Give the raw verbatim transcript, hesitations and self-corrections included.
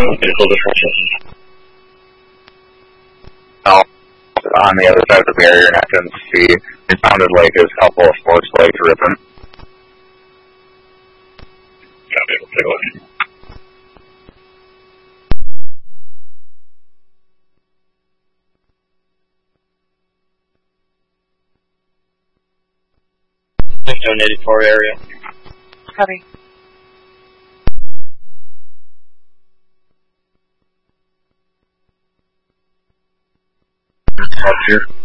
vehicle description. Oh, on the other side of the barrier, and I couldn't see. It sounded like there's a couple of sports legs ripping. Copy, we'll take a look. Zone eighty-four area. Copy. Up here.